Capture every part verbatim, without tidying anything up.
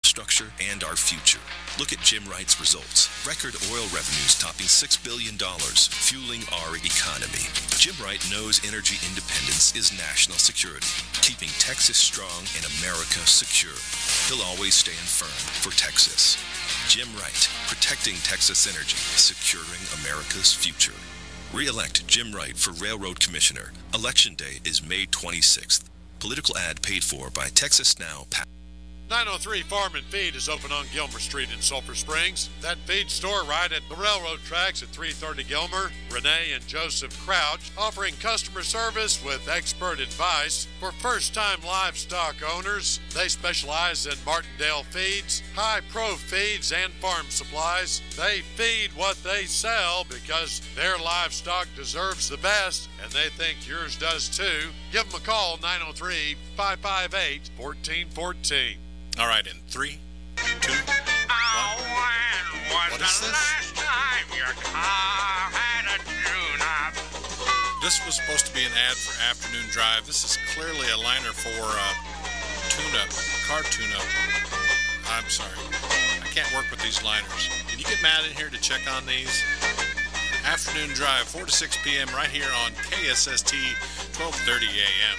infrastructure, and our future. Look at Jim Wright's results. Record oil revenues topping six billion dollars, fueling our economy. Jim Wright knows energy independence is national security, keeping Texas strong and America secure. He'll always stand firm for Texas. Jim Wright, protecting Texas energy, securing America's future. Re-elect Jim Wright for Railroad Commissioner. Election day is May twenty-sixth. Political ad paid for by Texas Now. nine oh three Farm and Feed is open on Gilmer Street in Sulphur Springs. That feed store right at the railroad tracks at three thirty Gilmer. Renee and Joseph Crouch offering customer service with expert advice for first-time livestock owners. They specialize in Martindale feeds, high-pro feeds, and farm supplies. They feed what they sell because their livestock deserves the best, and they think yours does too. Give them a call, nine oh three, five five eight, one four one four. All right, in three, two, one. What is this? This was supposed to be an ad for Afternoon Drive. This is clearly a liner for uh, tune-up, car tune-up. I'm sorry. I can't work with these liners. Can you get Matt in here to check on these? Afternoon Drive, four to six p.m. right here on K S S T, twelve thirty a.m.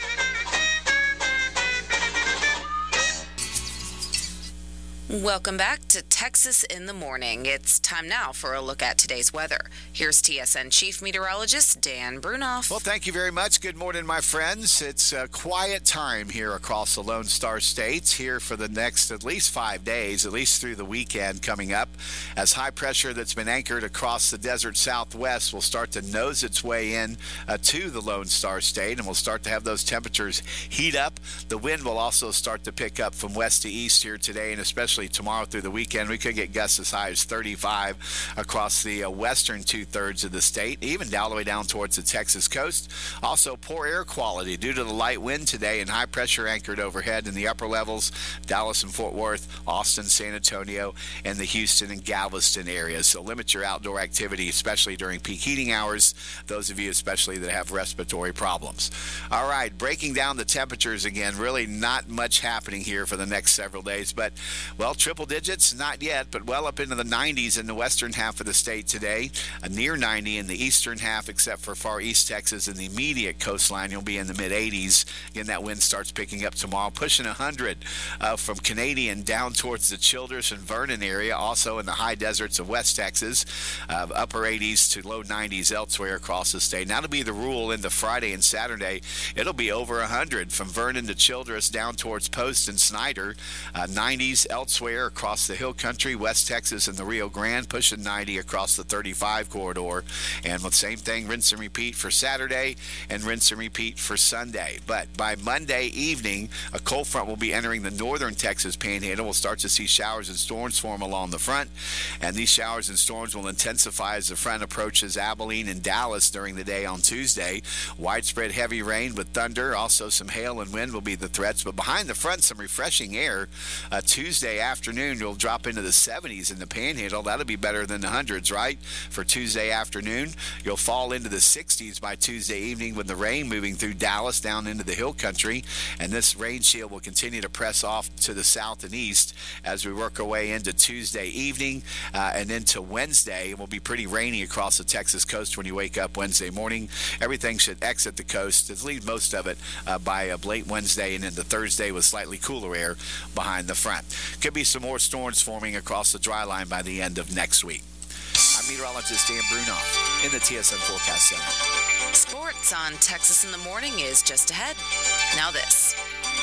Welcome back to Texas in the Morning. It's time now for a look at today's weather. Here's T S N Chief Meteorologist Dan Brunoff. Well, thank you very much. Good morning, my friends. It's a quiet time here across the Lone Star States here for the next at least five days, at least through the weekend coming up, as high pressure that's been anchored across the desert southwest will start to nose its way in uh, to the Lone Star State, and we'll start to have those temperatures heat up. The wind will also start to pick up from west to east here today, and especially tomorrow through the weekend. We could get gusts as high as thirty-five across the uh, western two-thirds of the state, even all the way down towards the Texas coast. Also, poor air quality due to the light wind today and high pressure anchored overhead in the upper levels, Dallas and Fort Worth, Austin, San Antonio, and the Houston and Galveston areas. So limit your outdoor activity, especially during peak heating hours, those of you especially that have respiratory problems. All right, breaking down the temperatures again, really not much happening here for the next several days, but, well, triple digits, not yet, but well up into the nineties in the western half of the state today. A near ninety in the eastern half, except for far east Texas and the immediate coastline. You'll be in the mid-eighties. Again, that wind starts picking up tomorrow, pushing one hundred uh, from Canadian down towards the Childress and Vernon area, also in the high deserts of West Texas. Uh, upper eighties to low nineties elsewhere across the state. Now, that'll be the rule into Friday and Saturday. It'll be over one hundred from Vernon to Childress down towards Post and Snyder. Uh, nineties elsewhere across the hill country, West Texas and the Rio Grande, pushing ninety across the thirty-five corridor. And the same thing, rinse and repeat for Saturday and rinse and repeat for Sunday. But by Monday evening, a cold front will be entering the northern Texas panhandle. We'll start to see showers and storms form along the front. And these showers and storms will intensify as the front approaches Abilene and Dallas during the day on Tuesday. Widespread heavy rain with thunder, also some hail and wind will be the threats. But behind the front, some refreshing air. Uh, Tuesday afternoon, you'll drop into the seventies in the panhandle. That'll be better than the hundreds, right? For Tuesday afternoon, you'll fall into the sixties by Tuesday evening with the rain moving through Dallas down into the hill country. And this rain shield will continue to press off to the south and east as we work our way into Tuesday evening uh, and into Wednesday. It will be pretty rainy across the Texas coast when you wake up Wednesday morning. Everything should exit the coast, at least most of it, uh, by uh, late Wednesday and into Thursday with slightly cooler air behind the front. Could be some more storms forming across the dry line by the end of next week. I'm meteorologist Dan Brunoff in the T S N Forecast Center. Sports on Texas in the Morning is just ahead. Now this.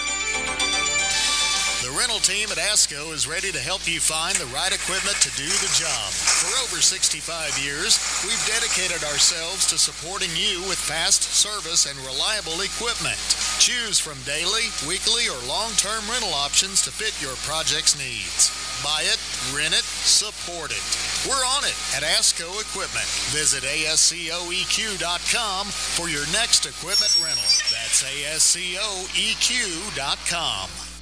The rental team at ASCO is ready to help you find the right equipment to do the job. For over sixty-five years, we've dedicated ourselves to supporting you with fast service and reliable equipment. Choose from daily, weekly, or long-term rental options to fit your project's needs. Buy it, rent it, support it. We're on it at ASCO Equipment. Visit A S C O E Q dot com for your next equipment rental. That's A S C O E Q dot com.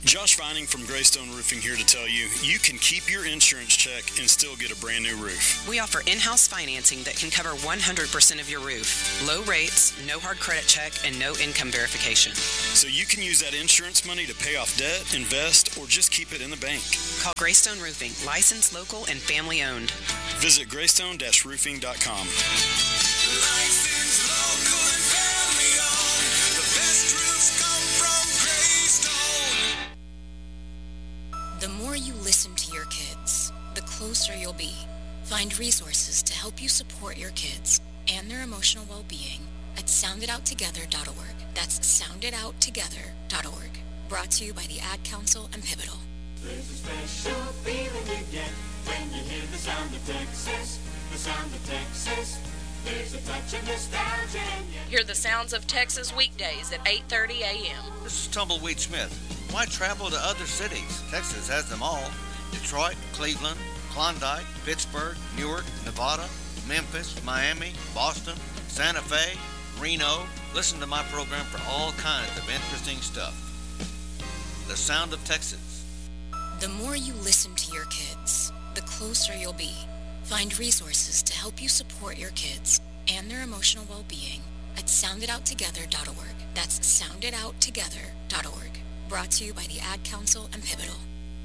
Josh Vining from Greystone Roofing here to tell you, you can keep your insurance check and still get a brand new roof. We offer in-house financing that can cover one hundred percent of your roof. Low rates, no hard credit check, and no income verification. So you can use that insurance money to pay off debt, invest, or just keep it in the bank. Call Greystone Roofing, licensed, local, and family owned. Visit greystone dash roofing dot com. Licensed, local, and family owned. The best roofs come from Greystone. The more you listen to your kids, the closer you'll be. Find resources to help you support your kids and their emotional well-being at sound it out together dot org. That's sound it out together dot org. Brought to you by the Ad Council and Pivotal. There's a special feeling you get when you hear the sound of Texas. The sound of Texas. There's a touch of nostalgia in you. Hear the sounds of Texas weekdays at eight thirty a.m. This is Tumbleweed Smith. Why travel to other cities? Texas has them all. Detroit, Cleveland, Klondike, Pittsburgh, Newark, Nevada, Memphis, Miami, Boston, Santa Fe, Reno. Listen to my program for all kinds of interesting stuff. The Sound of Texas. The more you listen to your kids, the closer you'll be. Find resources to help you support your kids and their emotional well-being at sound it out together dot org. That's sound it out together dot org. Brought to you by the Ad Council and Pivotal.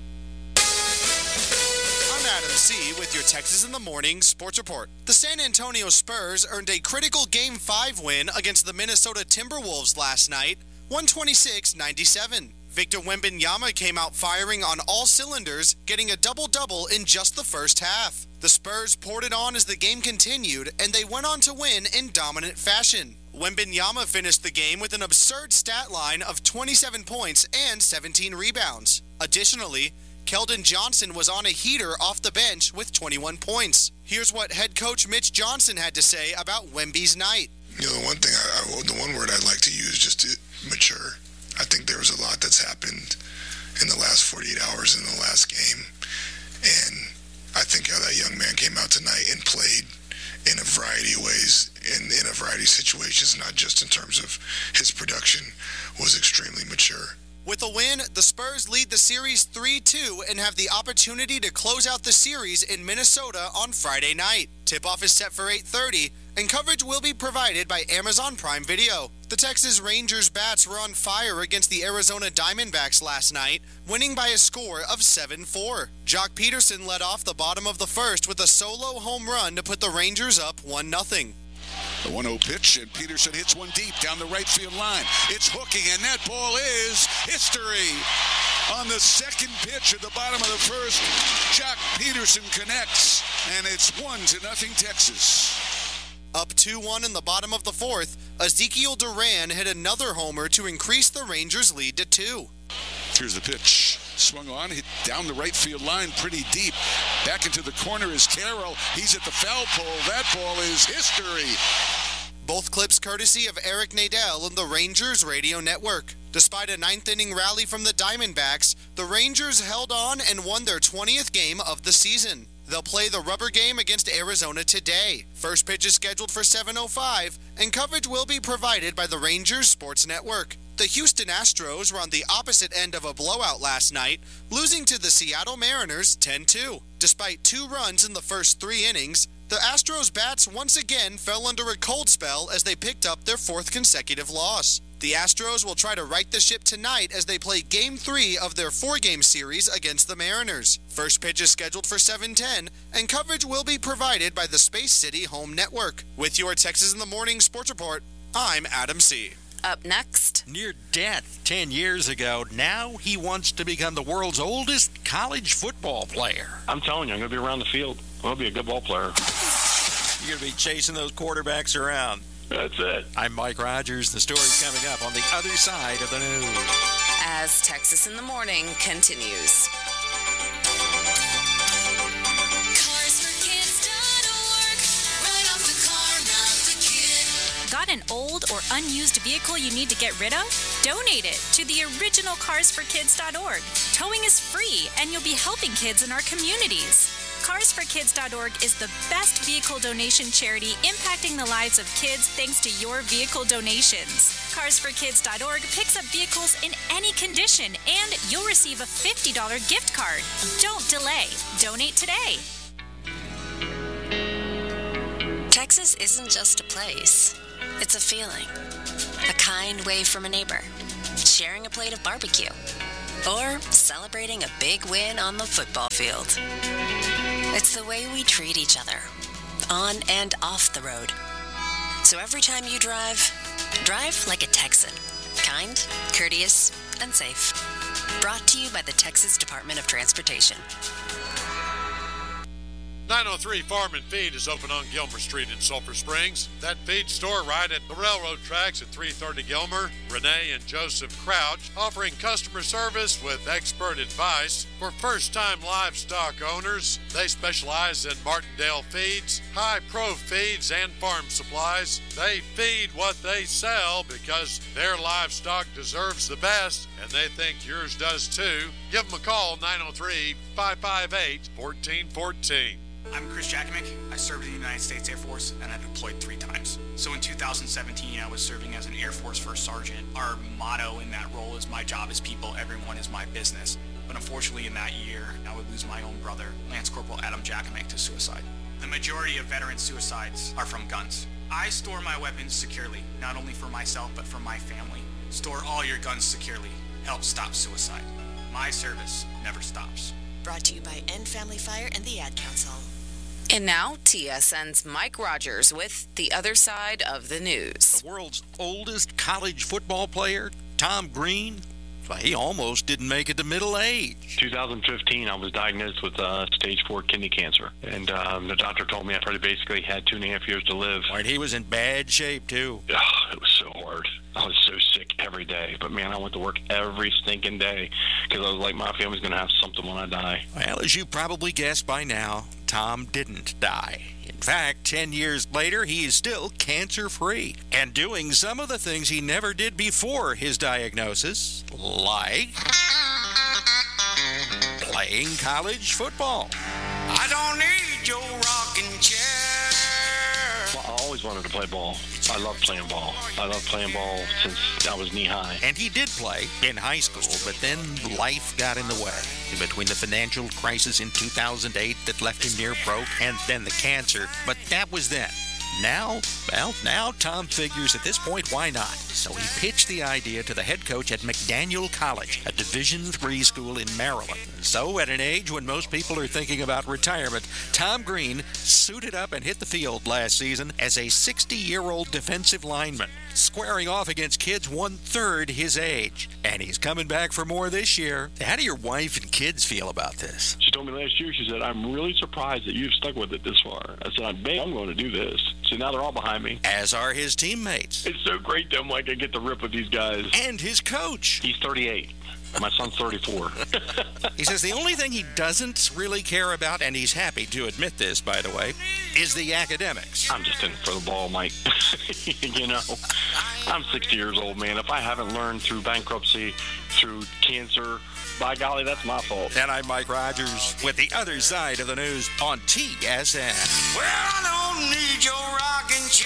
I'm Adam C. with your Texas in the Morning Sports Report. The San Antonio Spurs earned a critical Game five win against the Minnesota Timberwolves last night, one twenty-six ninety-seven. Victor Wembanyama came out firing on all cylinders, getting a double-double in just the first half. The Spurs poured it on as the game continued, and they went on to win in dominant fashion. Wembanyama finished the game with an absurd stat line of twenty-seven points and seventeen rebounds. Additionally, Keldon Johnson was on a heater off the bench with twenty-one points. Here's what head coach Mitch Johnson had to say about Wemby's night. You know, the one thing, I, I, the one word I'd like to use is just to mature. I think there was a lot that's happened in the last forty-eight hours in the last game. And I think how that young man came out tonight and played in a variety of ways, in, in a variety of situations, not just in terms of his production, was extremely mature. With a win, the Spurs lead the series three two and have the opportunity to close out the series in Minnesota on Friday night. Tip-off is set for eight thirty, and coverage will be provided by Amazon Prime Video. The Texas Rangers bats were on fire against the Arizona Diamondbacks last night, winning by a score of seven four. Jock Peterson led off the bottom of the first with a solo home run to put the Rangers up one nothing. The one oh pitch, and Peterson hits one deep down the right field line. It's hooking, and that ball is history. On the second pitch at the bottom of the first, Jock Peterson connects, and it's one to nothing Texas. Up two one in the bottom of the fourth, Ezekiel Duran hit another homer to increase the Rangers' lead to two. Here's the pitch. Swung on, hit down the right field line pretty deep. Back into the corner is Carroll. He's at the foul pole. That ball is history. Both clips courtesy of Eric Nadel and the Rangers Radio Network. Despite a ninth-inning rally from the Diamondbacks, the Rangers held on and won their twentieth game of the season. They'll play the rubber game against Arizona today. First pitch is scheduled for seven oh five, and coverage will be provided by the Rangers Sports Network. The Houston Astros were on the opposite end of a blowout last night, losing to the Seattle Mariners ten two. Despite two runs in the first three innings, the Astros bats once again fell under a cold spell as they picked up their fourth consecutive loss. The Astros will try to right the ship tonight as they play Game three of their four-game series against the Mariners. First pitch is scheduled for seven ten, and coverage will be provided by the Space City Home Network. With your Texas in the Morning Sports Report, I'm Adam C. Up next. Near death ten years ago, now he wants to become the world's oldest college football player. I'm telling you, I'm going to be around the field. I'm going to be a good ball player. You're going to be chasing those quarterbacks around. That's it. I'm Mike Rogers. The story's coming up on the other side of the news. As Texas in the Morning continues. Got an old or unused vehicle you need to get rid of? Donate it to the original cars for kids dot org. Towing is free, and you'll be helping kids in our communities. Cars for Kids dot org is the best vehicle donation charity impacting the lives of kids thanks to your vehicle donations. Cars for Kids dot org picks up vehicles in any condition, and you'll receive a fifty dollars gift card. Don't delay. Donate today. Texas isn't just a place. It's a feeling. A kind wave from a neighbor. Sharing a plate of barbecue. Or celebrating a big win on the football field. It's the way we treat each other, on and off the road. So every time you drive, drive like a Texan. Kind, courteous, and safe. Brought to you by the Texas Department of Transportation. nine oh three Farm and Feed is open on Gilmer Street in Sulphur Springs. That feed store right at the railroad tracks at three thirty Gilmer. Renee and Joseph Crouch offering customer service with expert advice for first-time livestock owners. They specialize in Martindale feeds, high-pro feeds, and farm supplies. They feed what they sell because their livestock deserves the best, and they think yours does too. Give them a call, nine oh three, five five eight, one four one four. I'm Chris Jakimick. I served in the United States Air Force and I deployed three times. So in two thousand seventeen, I was serving as an Air Force First Sergeant. Our motto in that role is my job is people, everyone is my business. But unfortunately in that year, I would lose my own brother, Lance Corporal Adam Jakimick, to suicide. The majority of veteran suicides are from guns. I store my weapons securely, not only for myself, but for my family. Store all your guns securely. Help stop suicide. My service never stops. Brought to you by End Family Fire and the Ad Council. And now, T S N's Mike Rogers with the other side of the news. The world's oldest college football player, Tom Green, he almost didn't make it to middle age. two thousand fifteen, I was diagnosed with uh, stage four kidney cancer. And um, the doctor told me I probably basically had two and a half years to live. Right, he was in bad shape, too. Oh, it was so hard. I was so sick every day. But, man, I went to work every stinking day because I was like, my family's going to have something when I die. Well, as you probably guessed by now, Tom didn't die. In fact, ten years later, he is still cancer-free and doing some of the things he never did before his diagnosis, like playing college football. I don't need your rocking chair. Well, I always wanted to play ball. I love playing ball. I love playing ball since I was knee-high. And he did play in high school, but then life got in the way. In between the financial crisis in two thousand eight that left him near broke, and then the cancer, but that was then. Now, well, now Tom figures at this point, why not? So he pitched the idea to the head coach at McDaniel College, a Division three school in Maryland. So at an age when most people are thinking about retirement, Tom Green suited up and hit the field last season as a sixty-year-old defensive lineman, squaring off against kids one-third his age. And he's coming back for more this year. How do your wife and kids feel about this? She told me last year, she said, I'm really surprised that you've stuck with it this far. I said, I'm, I'm going to do this. So now they're all behind me. As are his teammates. It's so great that I'm like, I get to rip with these guys. And his coach. He's thirty-eight. My son's thirty-four. He says the only thing he doesn't really care about, and he's happy to admit this, by the way, is the academics. I'm just in for the ball, Mike. You know, I'm sixty years old, man. If I haven't learned through bankruptcy, through cancer, by golly, that's my fault. And I'm Mike Rogers with the other side of the news on T S N. Well, I don't need your rocking chair.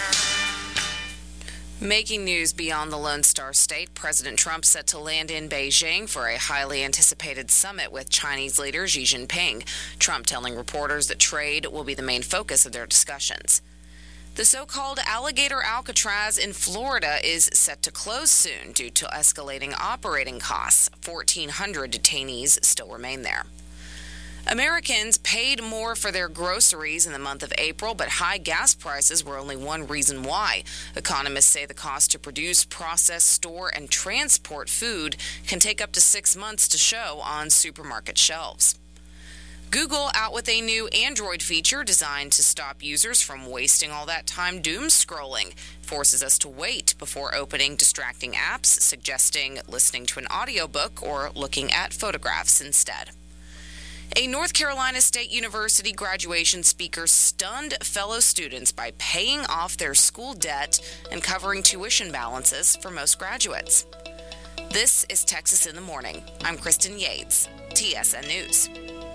Making news beyond the Lone Star State, President Trump set to land in Beijing for a highly anticipated summit with Chinese leader Xi Jinping. Trump telling reporters that trade will be the main focus of their discussions. The so-called Alligator Alcatraz in Florida is set to close soon due to escalating operating costs. fourteen hundred detainees still remain there. Americans paid more for their groceries in the month of April, but high gas prices were only one reason why. Economists say the cost to produce, process, store, and transport food can take up to six months to show on supermarket shelves. Google out with a new Android feature designed to stop users from wasting all that time doom scrolling. Forces us to wait before opening distracting apps, suggesting listening to an audiobook or looking at photographs instead. A North Carolina State University graduation speaker stunned fellow students by paying off their school debt and covering tuition balances for most graduates. This is Texas in the Morning. I'm Kristen Yates, T S N News.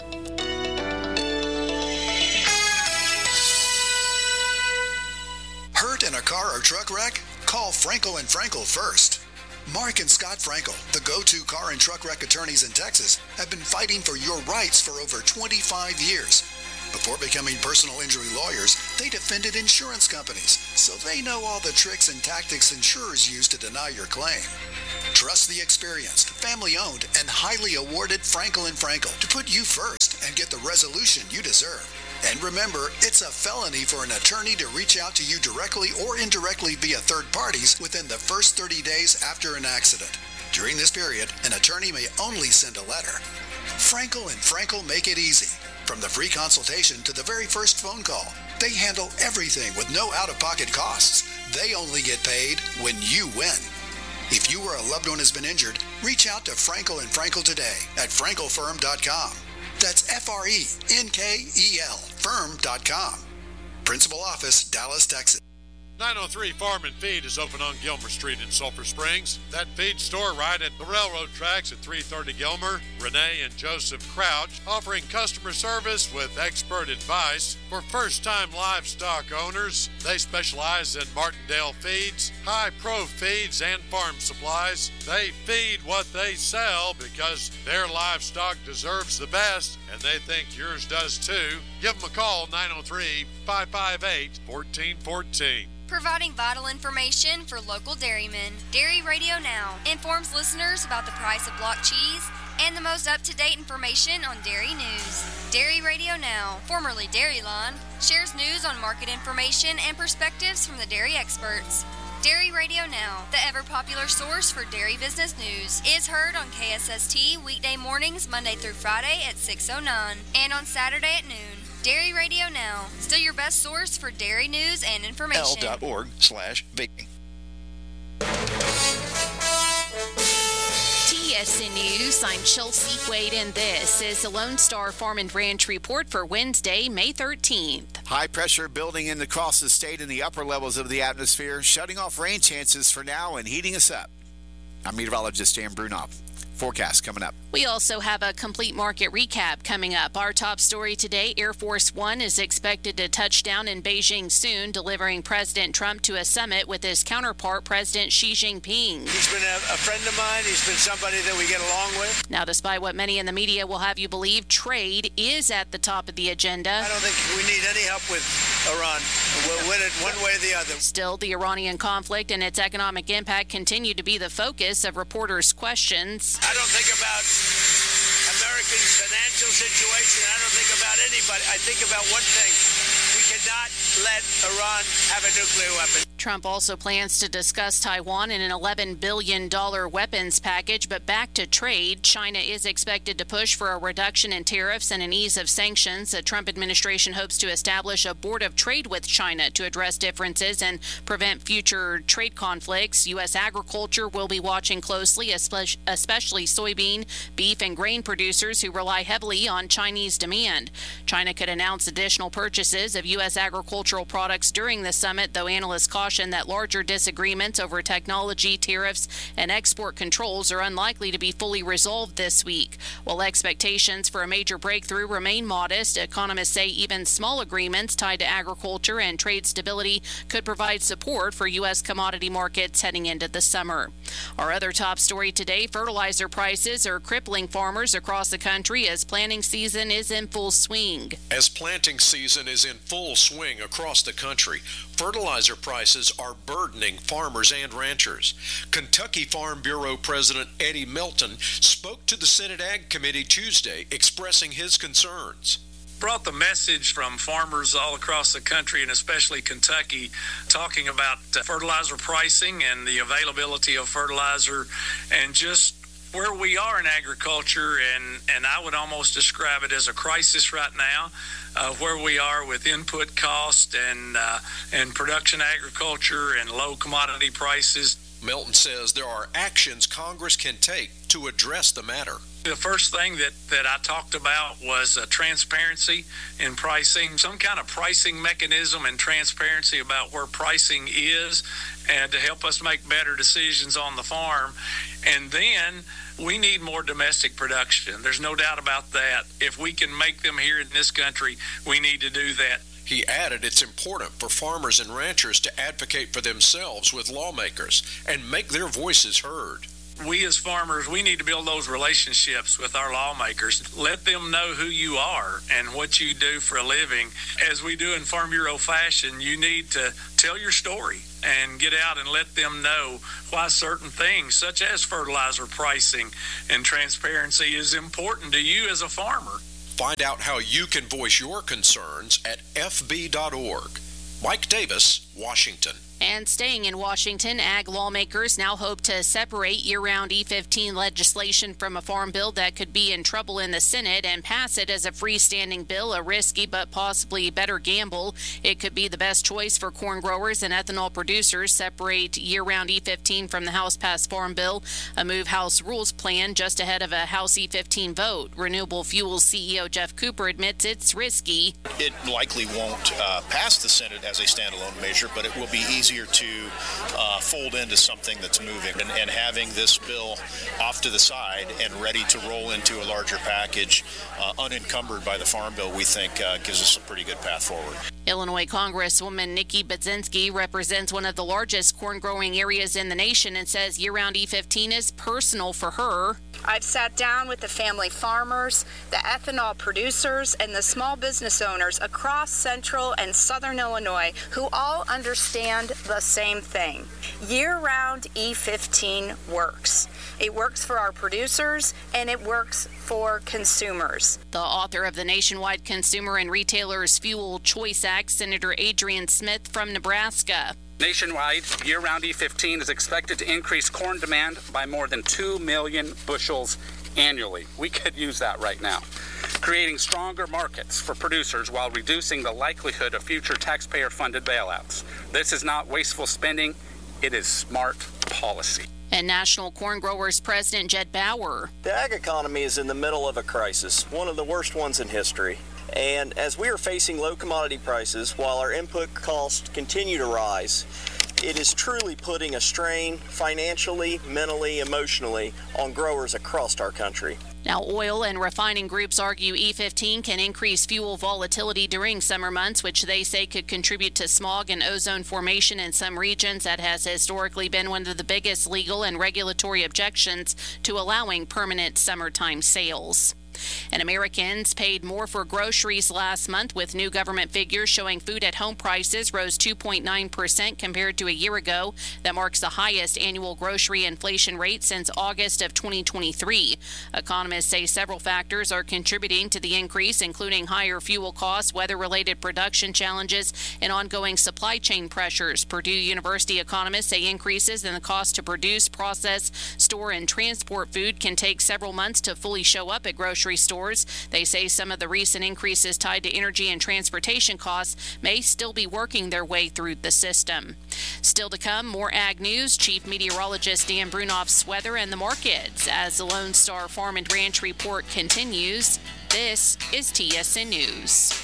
Hurt in a car or truck wreck? Call Frankel and Frankel first. Mark and Scott Frankel, the go-to car and truck wreck attorneys in Texas, have been fighting for your rights for over twenty-five years. Before becoming personal injury lawyers, they defended insurance companies, so they know all the tricks and tactics insurers use to deny your claim. Trust the experienced, family-owned, and highly awarded Frankel and Frankel to put you first and get the resolution you deserve. And remember, it's a felony for an attorney to reach out to you directly or indirectly via third parties within the first thirty days after an accident. During this period, an attorney may only send a letter. Frankel and Frankel make it easy. From the free consultation to the very first phone call, they handle everything with no out-of-pocket costs. They only get paid when you win. If you or a loved one has been injured, reach out to Frankel and Frankel today at frankel firm dot com. That's F R E N K E L firm dot com. Principal office, Dallas, Texas. nine oh three Farm and Feed is open on Gilmer Street in Sulphur Springs. That feed store right at the railroad tracks at three thirty Gilmer. Renee and Joseph Crouch offering customer service with expert advice for first-time livestock owners. They specialize in Martindale feeds, high-pro feeds, and farm supplies. They feed what they sell because their livestock deserves the best, and they think yours does too. Give them a call, nine oh three, five five eight, one four one four. Providing vital information for local dairymen. Dairy Radio Now informs listeners about the price of block cheese and the most up-to-date information on dairy news. Dairy Radio Now, formerly Dairyline, shares news on market information and perspectives from the dairy experts. Dairy Radio Now, the ever-popular source for dairy business news, is heard on K S S T weekday mornings Monday through Friday at six oh nine and on Saturday at noon. Dairy Radio Now, still your best source for dairy news and information. L.org slash vaping. T S N News, I'm Chelsea Wade, and this is the Lone Star Farm and Ranch Report for Wednesday, May thirteenth. High pressure building in across the state in the upper levels of the atmosphere, shutting off rain chances for now and heating us up. I'm meteorologist Dan Brunoff. Forecast coming up. We also have a complete market recap coming up. Our top story today, Air Force One is expected to touch down in Beijing soon, delivering President Trump to a summit with his counterpart, President Xi Jinping. He's been a, a friend of mine. He's been somebody that we get along with. Now, despite what many in the media will have you believe, trade is at the top of the agenda. I don't think we need any help with Iran. We'll win it one way or the other. Still, the Iranian conflict and its economic impact continue to be the focus of reporters' questions. I don't think about Americans' financial situation. I don't think about anybody. I think about one thing. We cannot let Iran have a nuclear weapon. Trump also plans to discuss Taiwan in an eleven billion dollars weapons package, but back to trade. China is expected to push for a reduction in tariffs and an ease of sanctions. The Trump administration hopes to establish a board of trade with China to address differences and prevent future trade conflicts. U S agriculture will be watching closely, especially soybean, beef, and grain producers who rely heavily on Chinese demand. China could announce additional purchases of U S agricultural products during the summit, though analysts caution that larger disagreements over technology, tariffs, and export controls are unlikely to be fully resolved this week. While expectations for a major breakthrough remain modest, economists say even small agreements tied to agriculture and trade stability could provide support for U S commodity markets heading into the summer. Our other top story today, fertilizer prices are crippling farmers across the country as planting season is in full swing. As planting season is in full swing across the country, fertilizer prices are burdening farmers and ranchers. Kentucky Farm Bureau President Eddie Melton spoke to the Senate Ag Committee Tuesday, expressing his concerns. Brought the message from farmers all across the country and especially Kentucky talking about fertilizer pricing and the availability of fertilizer and just where we are in agriculture, and, and I would almost describe it as a crisis right now, uh, where we are with input cost and, uh, and production agriculture and low commodity prices. Melton says there are actions Congress can take to address the matter. The first thing that, that I talked about was uh, transparency in pricing, some kind of pricing mechanism and transparency about where pricing is, and to help us make better decisions on the farm. And then we need more domestic production. There's no doubt about that. If we can make them here in this country, we need to do that. He added it's important for farmers and ranchers to advocate for themselves with lawmakers and make their voices heard. We as farmers, we need to build those relationships with our lawmakers. Let them know who you are and what you do for a living. As we do in Farm Bureau fashion, you need to tell your story and get out and let them know why certain things, such as fertilizer pricing and transparency, is important to you as a farmer. Find out how you can voice your concerns at f b dot org. Mike Davis, Washington. And staying in Washington, ag lawmakers now hope to separate year-round E fifteen legislation from a farm bill that could be in trouble in the Senate and pass it as a freestanding bill, a risky but possibly better gamble. It could be the best choice for corn growers and ethanol producers. Separate year-round E fifteen from the House-passed farm bill, a move House rules plan just ahead of a House E fifteen vote. Renewable Fuels C E O Jeff Cooper admits it's risky. It likely won't uh, pass the Senate as a standalone measure, but it will be easier to uh, fold into something that's moving. And, and having this bill off to the side and ready to roll into a larger package, uh, unencumbered by the Farm Bill, we think uh, gives us a pretty good path forward. Illinois Congresswoman Nikki Budzinski represents one of the largest corn growing areas in the nation and says year-round E fifteen is personal for her. I've sat down with the family farmers, the ethanol producers, and the small business owners across central and southern Illinois who all understand the same thing. Year-round E fifteen works. It works for our producers, and it works for consumers. The author of the Nationwide Consumer and Retailers Fuel Choice Act, Senator Adrian Smith from Nebraska. Nationwide, year-round E fifteen is expected to increase corn demand by more than two million bushels annually. We could use that right now, creating stronger markets for producers while reducing the likelihood of future taxpayer-funded bailouts. This is not wasteful spending. It is smart policy. And National Corn Growers President Jed Bauer. The ag economy is in the middle of a crisis, one of the worst ones in history. And as we are facing low commodity prices while our input costs continue to rise, it is truly putting a strain financially, mentally, emotionally on growers across our country. Now, oil and refining groups argue E fifteen can increase fuel volatility during summer months, which they say could contribute to smog and ozone formation in some regions. That has historically been one of the biggest legal and regulatory objections to allowing permanent summertime sales. And Americans paid more for groceries last month, with new government figures showing food at home prices rose two point nine percent compared to a year ago. That marks the highest annual grocery inflation rate since August of twenty twenty-three. Economists say several factors are contributing to the increase, including higher fuel costs, weather-related production challenges, and ongoing supply chain pressures. Purdue University economists say increases in the cost to produce, process, store, and transport food can take several months to fully show up at grocery stores. They say some of the recent increases tied to energy and transportation costs may still be working their way through the system. Still to come, more ag news, Chief Meteorologist Dan Brunoff's weather and the markets as the Lone Star Farm and Ranch Report continues. This is T S N News.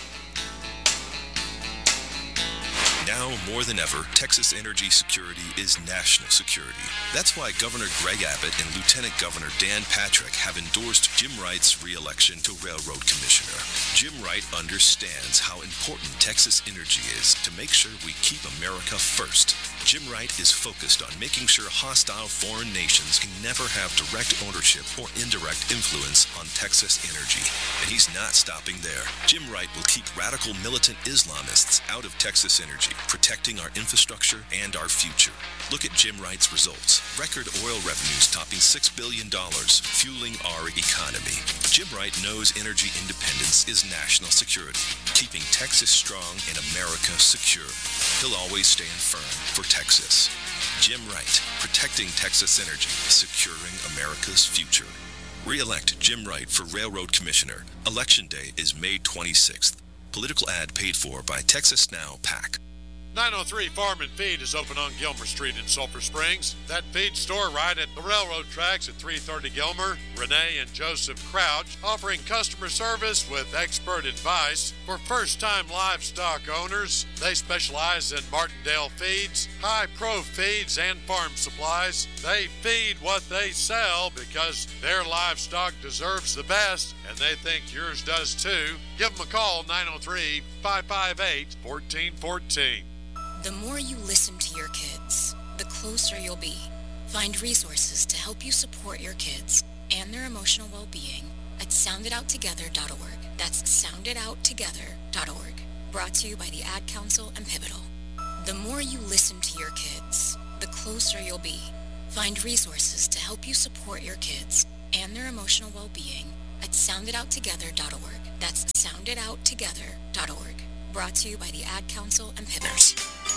Now more than ever, Texas energy security is national security. That's why Governor Greg Abbott and Lieutenant Governor Dan Patrick have endorsed Jim Wright's re-election to Railroad Commissioner. Jim Wright understands how important Texas energy is to make sure we keep America first. Jim Wright is focused on making sure hostile foreign nations can never have direct ownership or indirect influence on Texas energy. And he's not stopping there. Jim Wright will keep radical militant Islamists out of Texas energy, protecting our infrastructure and our future. Look at Jim Wright's results. Record oil revenues topping six billion dollars, fueling our economy. Jim Wright knows energy independence is national security, keeping Texas strong and America secure. He'll always stand firm for Texas. Jim Wright, protecting Texas energy, securing America's future. Re-elect Jim Wright for Railroad Commissioner. Election day is May twenty-sixth. Political ad paid for by Texas Now PAC. nine oh three Farm and Feed is open on Gilmer Street in Sulphur Springs. That feed store right at the railroad tracks at three thirty Gilmer. Renee and Joseph Crouch offering customer service with expert advice for first-time livestock owners. They specialize in Martindale feeds, high-pro feeds, and farm supplies. They feed what they sell because their livestock deserves the best, and they think yours does too. Give them a call, nine oh three, five five eight, one four one four. The more you listen to your kids, the closer you'll be. Find resources to help you support your kids and their emotional well-being at sound it out together dot org. That's sound it out together dot org. Brought to you by the Ad Council and Pivotal. The more you listen to your kids, the closer you'll be. Find resources to help you support your kids and their emotional well-being at sound it out together dot org. That's sound it out together dot org. Brought to you by the Ad Council and Pivotal.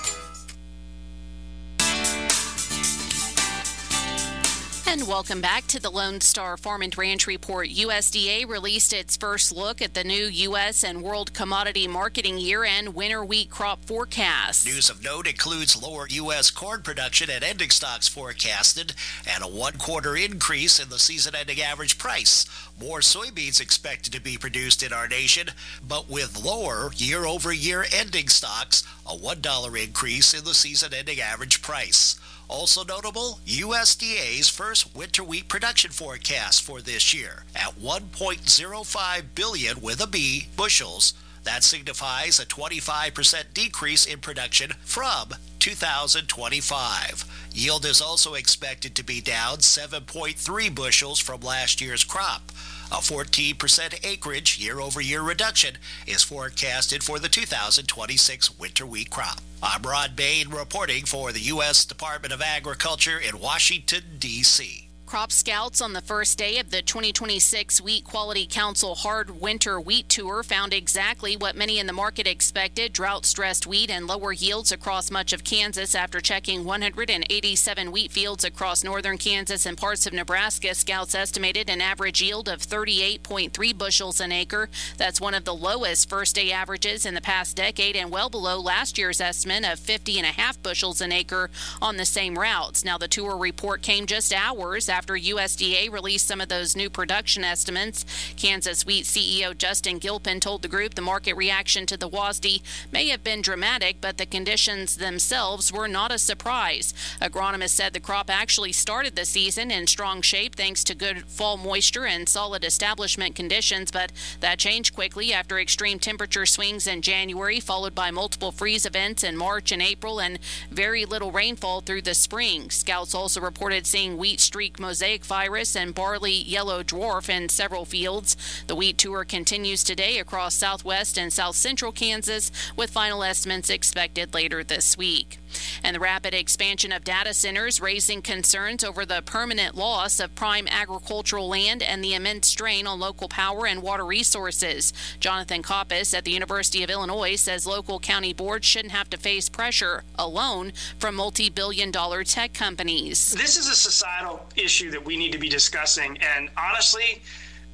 And welcome back to the Lone Star Farm and Ranch Report. U S D A released its first look at the new U S and world commodity marketing year-end winter wheat crop forecast. News of note includes lower U S corn production and ending stocks forecasted and a one-quarter increase in the season-ending average price. More soybeans expected to be produced in our nation, but with lower year-over-year ending stocks, a one dollar increase in the season-ending average price. Also notable, U S D A's first winter wheat production forecast for this year at one point oh five billion with a B bushels. That signifies a twenty-five percent decrease in production from two thousand twenty-five. Yield is also expected to be down seven point three bushels from last year's crop. A fourteen percent acreage year-over-year reduction is forecasted for the two thousand twenty-six winter wheat crop. I'm Rod Bain reporting for the U S Department of Agriculture in Washington, D C Crop Scouts on the first day of the twenty twenty-six Wheat Quality Council Hard Winter Wheat Tour found exactly what many in the market expected: drought-stressed wheat and lower yields across much of Kansas. After checking one hundred eighty-seven wheat fields across northern Kansas and parts of Nebraska, Scouts estimated an average yield of thirty-eight point three bushels an acre. That's one of the lowest first-day averages in the past decade and well below last year's estimate of fifty and a half bushels an acre on the same routes. Now, the tour report came just hours after After U S D A released some of those new production estimates. Kansas Wheat C E O Justin Gilpin told the group the market reaction to the W A S D may have been dramatic, but the conditions themselves were not a surprise. Agronomists said the crop actually started the season in strong shape thanks to good fall moisture and solid establishment conditions, but that changed quickly after extreme temperature swings in January, followed by multiple freeze events in March and April and very little rainfall through the spring. Scouts also reported seeing wheat streak mosaic virus and barley yellow dwarf in several fields. The wheat tour continues today across southwest and south central Kansas, with final estimates expected later this week. And the rapid expansion of data centers raising concerns over the permanent loss of prime agricultural land and the immense strain on local power and water resources. Jonathan Koppes at the University of Illinois says local county boards shouldn't have to face pressure alone from multi-billion dollar tech companies. This is a societal issue that we need to be discussing, and honestly,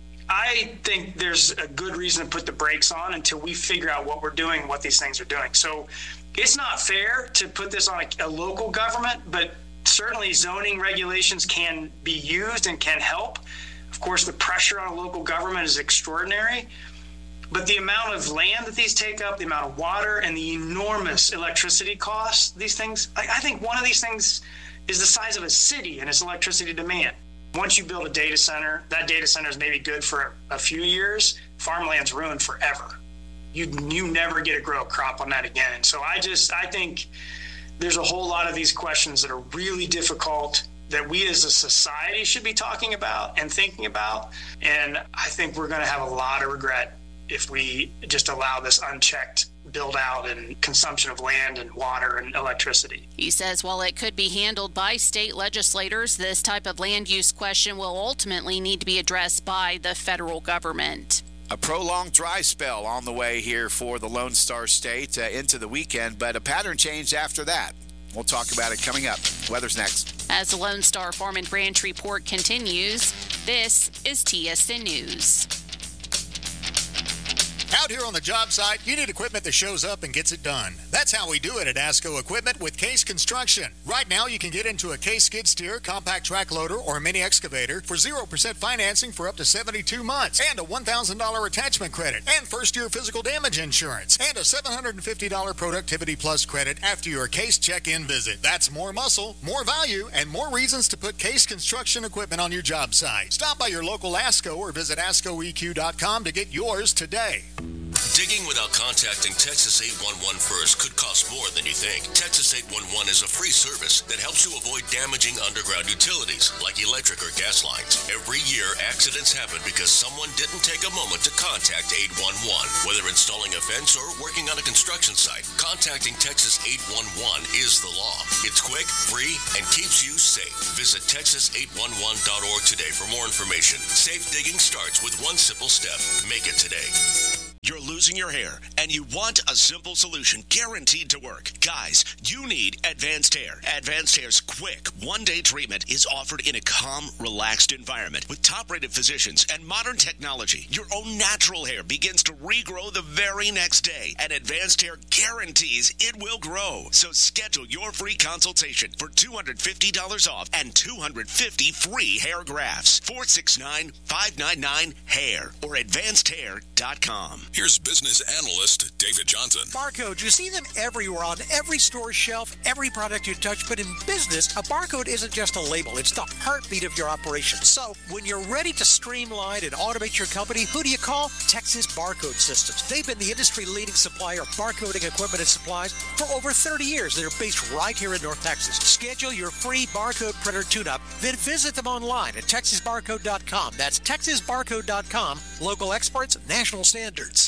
I think there's a good reason to put the brakes on until we figure out what we're doing and what these things are doing. So it's not fair to put this on a, a local government, but certainly zoning regulations can be used and can help. Of course, the pressure on a local government is extraordinary, but the amount of land that these take up, the amount of water, and the enormous electricity costs, these things, I, I think one of these things is the size of a city and its electricity demand. Once you build a data center, that data center is maybe good for a few years. Farmland's ruined forever. You you never get to grow a crop on that again. And so I just, I think there's a whole lot of these questions that are really difficult that we as a society should be talking about and thinking about. And I think we're going to have a lot of regret if we just allow this unchecked build out and consumption of land and water and electricity. He says while it could be handled by state legislators, this type of land use question will ultimately need to be addressed by the federal government. A prolonged dry spell on the way here for the Lone Star State uh, into the weekend, but a pattern change after that. We'll talk about it coming up. Weather's next. As the Lone Star Farm and Ranch Report continues, this is T S N News. Howdy. Out here on the job site, you need equipment that shows up and gets it done. That's how we do it at ASCO Equipment with Case Construction. Right now, you can get into a Case skid steer, compact track loader, or mini excavator for zero percent financing for up to seventy-two months, and a one thousand dollars attachment credit, and first-year physical damage insurance, and a seven hundred fifty dollars Productivity Plus credit after your Case check-in visit. That's more muscle, more value, and more reasons to put Case Construction Equipment on your job site. Stop by your local ASCO or visit asco e q dot com to get yours today. Digging without contacting Texas eight one one first could cost more than you think. Texas eight one one is a free service that helps you avoid damaging underground utilities like electric or gas lines. Every year, accidents happen because someone didn't take a moment to contact eight one one. Whether installing a fence or working on a construction site, contacting Texas eight one one is the law. It's quick, free, and keeps you safe. Visit texas eight one one dot org today for more information. Safe digging starts with one simple step. Make it today. You're losing your hair, and you want a simple solution guaranteed to work. Guys, you need Advanced Hair. Advanced Hair's quick one-day treatment is offered in a calm, relaxed environment with top-rated physicians and modern technology. Your own natural hair begins to regrow the very next day, and Advanced Hair guarantees it will grow. So schedule your free consultation for two hundred fifty dollars off and two hundred fifty free hair grafts. four six nine, five nine nine, hair or advanced hair dot com. Here's business analyst David Johnson. Barcodes, you see them everywhere on every store shelf, every product you touch. But in business, a barcode isn't just a label. It's the heartbeat of your operation. So when you're ready to streamline and automate your company, who do you call? Texas Barcode Systems. They've been the industry-leading supplier of barcoding equipment and supplies for over thirty years. They're based right here in North Texas. Schedule your free barcode printer tune-up, then visit them online at texas barcode dot com. That's texas barcode dot com. Local experts, national standards.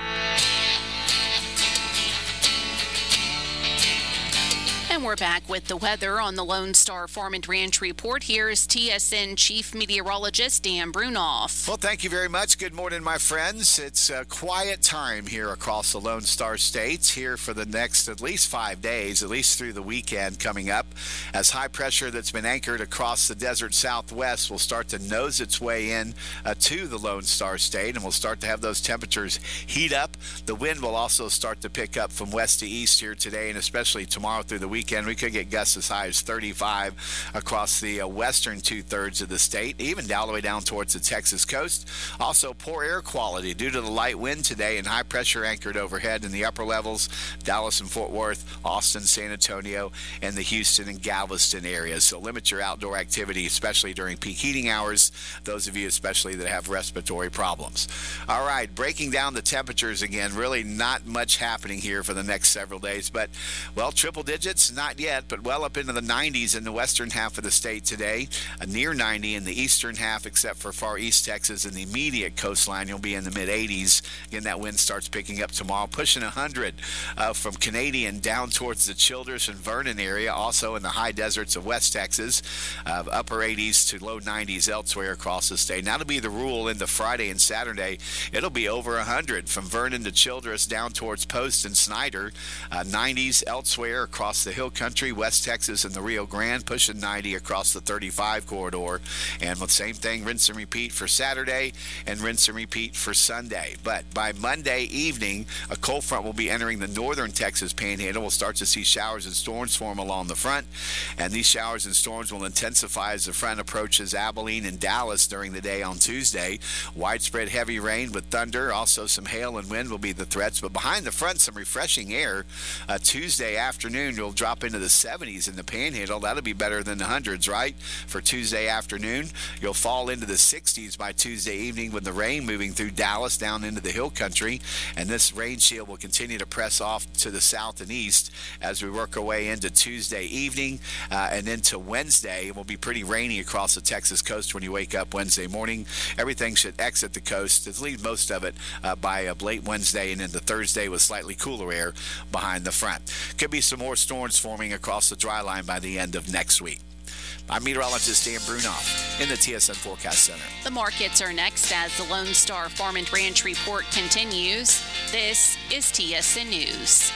And we're back with the weather on the Lone Star Farm and Ranch Report. Here's T S N Chief Meteorologist Dan Brunoff. Well, thank you very much. Good morning, my friends. It's a quiet time here across the Lone Star States here for the next at least five days, at least through the weekend coming up, as high pressure that's been anchored across the desert southwest will start to nose its way in uh, to the Lone Star State, and we'll start to have those temperatures heat up. The wind will also start to pick up from west to east here today, and especially tomorrow through the weekend. We could get gusts as high as thirty-five across the uh, western two-thirds of the state, even all the way down towards the Texas coast. Also, poor air quality due to the light wind today and high pressure anchored overhead in the upper levels, Dallas and Fort Worth, Austin, San Antonio, and the Houston and Galveston areas. So limit your outdoor activity, especially during peak heating hours, those of you especially that have respiratory problems. All right, breaking down the temperatures again, really not much happening here for the next several days, but, well, triple digits, not yet, but well up into the nineties in the western half of the state today, a near ninety in the eastern half, except for far east Texas and the immediate coastline. You'll be in the mid-eighties. Again, that wind starts picking up tomorrow, pushing one hundred uh, from Canadian down towards the Childress and Vernon area, also in the high deserts of West Texas, uh, upper eighties to low nineties elsewhere across the state. Now, that'll be the rule into Friday and Saturday. It'll be over one hundred from Vernon to Childress down towards Post and Snyder, uh, nineties elsewhere across the hill country, West Texas and the Rio Grande, pushing ninety across the thirty-five corridor. And the same thing, rinse and repeat for Saturday and rinse and repeat for Sunday. But by Monday evening, a cold front will be entering the northern Texas panhandle. We'll start to see showers and storms form along the front, and these showers and storms will intensify as the front approaches Abilene and Dallas during the day on Tuesday. Widespread heavy rain with thunder, also some hail and wind will be the threats, but behind the front, some refreshing air. Uh, Tuesday afternoon, you'll drop into the seventies in the panhandle. That'll be better than the hundreds, right? For Tuesday afternoon, you'll fall into the sixties by Tuesday evening with the rain moving through Dallas down into the hill country, and this rain shield will continue to press off to the south and east as we work our way into Tuesday evening uh, and into Wednesday. It will be pretty rainy across the Texas coast when you wake up Wednesday morning. Everything should exit the coast, at least most of it, uh, by uh, late Wednesday and into Thursday with slightly cooler air behind the front. Could be some more storms forming across the dry line by the end of next week. I'm meteorologist Dan Brunoff in the T S N Forecast Center. The markets are next as the Lone Star Farm and Ranch Report continues. This is T S N News.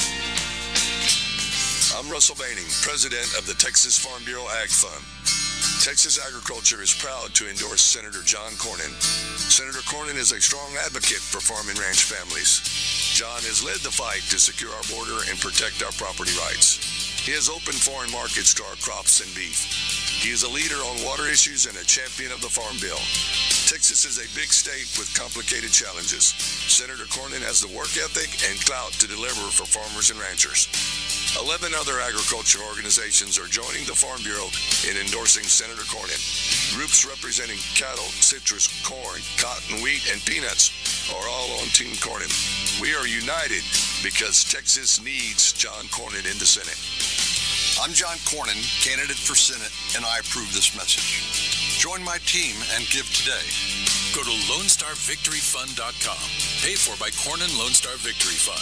I'm Russell Baining, president of the Texas Farm Bureau Ag Fund. Texas Agriculture is proud to endorse Senator John Cornyn. Senator Cornyn is a strong advocate for farm and ranch families. John has led the fight to secure our border and protect our property rights. He has opened foreign markets to our crops and beef. He is a leader on water issues and a champion of the Farm Bill. Texas is a big state with complicated challenges. Senator Cornyn has the work ethic and clout to deliver for farmers and ranchers. Eleven other agriculture organizations are joining the Farm Bureau in endorsing Senator Cornyn. Groups representing cattle, citrus, corn, cotton, wheat, and peanuts are all on Team Cornyn. We are united because Texas needs John Cornyn in the Senate. I'm John Cornyn, candidate for Senate, and I approve this message. Join my team and give today. Go to Lone Star Victory Fund dot com. Paid for by Cornyn Lone Star Victory Fund.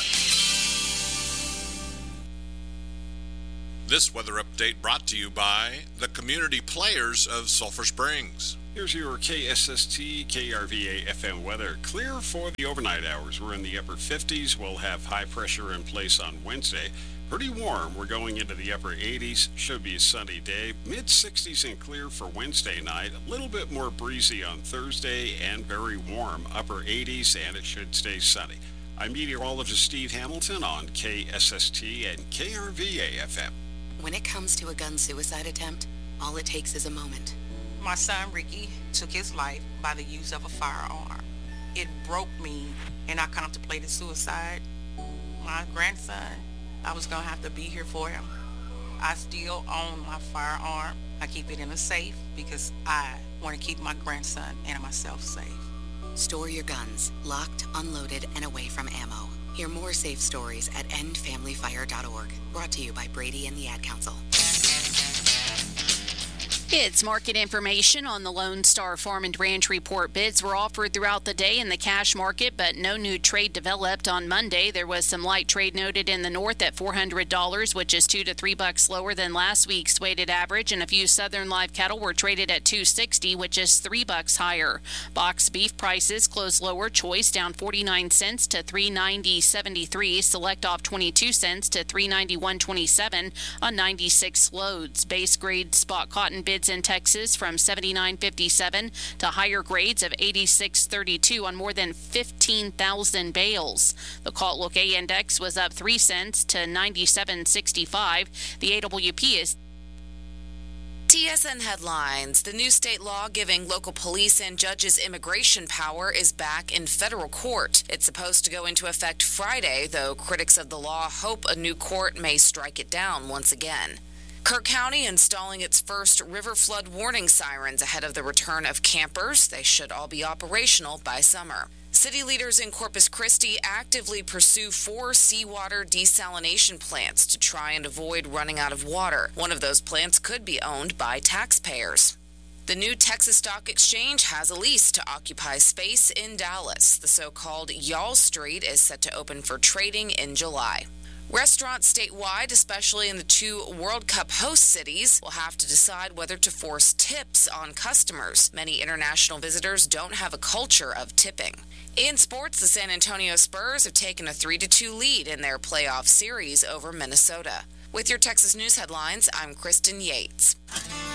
This weather update brought to you by the community players of Sulphur Springs. Here's your K S S T K R V A F M weather. Clear for the overnight hours. We're in the upper fifties. We'll have high pressure in place on Wednesday. Pretty warm. We're going into the upper eighties. Should be a sunny day. mid sixties and clear for Wednesday night. A little bit more breezy on Thursday and very warm. Upper eighties, and it should stay sunny. I'm meteorologist Steve Hamilton on K S S T and K R V A F M. When it comes to a gun suicide attempt, all it takes is a moment. My son Ricky took his life by the use of a firearm. It broke me, and I contemplated suicide. My grandson, I was going to have to be here for him. I still own my firearm. I keep it in a safe because I want to keep my grandson and myself safe. Store your guns, locked, unloaded, and away from ammo. Hear more safe stories at end family fire dot org. Brought to you by Brady and the Ad Council. It's market information on the Lone Star Farm and Ranch Report. Bids were offered throughout the day in the cash market, but no new trade developed on Monday. There was some light trade noted in the north at four hundred dollars, which is two to three bucks lower than last week's weighted average, and a few southern live cattle were traded at two sixty, which is three bucks higher. Box beef prices closed lower. Choice down forty-nine cents to three ninety seventy-three. Select off twenty-two cents to three ninety-one twenty-seven on ninety-six loads. Base grade spot cotton bids in Texas from seventy-nine fifty-seven to higher grades of eighty-six thirty-two on more than fifteen thousand bales. The Calt Look A index was up three cents to ninety-seven sixty-five. The A W P is T S N headlines. The new state law giving local police and judges immigration power is back in federal court. It's supposed to go into effect Friday, though critics of the law hope a new court may strike it down once again. Kirk County installing its first river flood warning sirens ahead of the return of campers. They should all be operational by summer. City leaders in Corpus Christi actively pursue four seawater desalination plants to try and avoid running out of water. One of those plants could be owned by taxpayers. The new Texas Stock Exchange has a lease to occupy space in Dallas. The so-called Y'all Street is set to open for trading in July. Restaurants statewide, especially in the two World Cup host cities, will have to decide whether to force tips on customers. Many international visitors don't have a culture of tipping. In sports, the San Antonio Spurs have taken a three to two lead in their playoff series over Minnesota. With your Texas News headlines, I'm Kristen Yates.